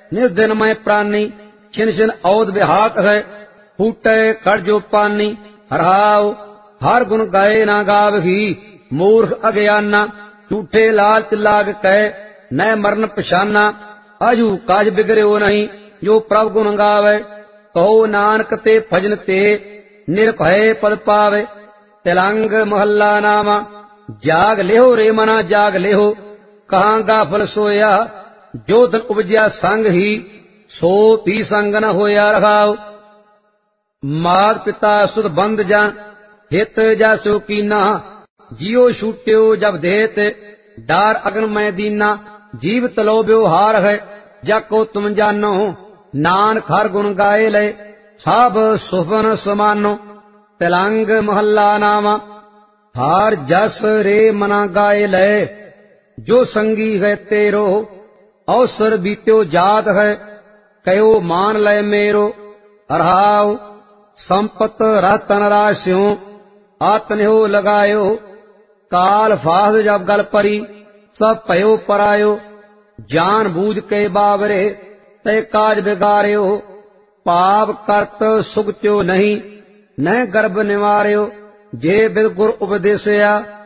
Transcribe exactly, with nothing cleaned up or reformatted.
निज दिन मैं प्राणी छिन छिन औद बिहात है फूटे कड़ जो पानी हरहाव हर गुण गाए ना गावही मूर्ख अज्ञाना झूठे लालच लाग कह न मरण पछाना अजू काज बिगड़ो नहीं जो प्रभ गुण गावे कहो नानक ते भजन ते निर्भय पद पावे। तिलंग महला नामा जाग लेहो रे मना जाग लेहो कहाँ गाफल सोया जो धन उपजया संग ही सो पी संग न होया रखाओ। मात पिता सुध बंद जन हित जासो कीना जियो छूट्यो जब देत डार अगन में दीना जीव तलो व्यवहार है जाको तुम जानो नानक हर गुण गाए ले सब सुफन समानो। तिलंग महला नामा हार जस रे मना गाए ले जो संगी है तेरो अवसर बीत्यो जात है कयो मान ले मेरो अरहाव संपत रतन राशियों आतन्यो लगायो काल फास जब गल परी सब भयो परायो जान बूझ के बावरे ते काज बिगाड़यो पाप करत सुगत्यो नहीं न गर्भ निवार्यो जे बिद गुर उपदेशया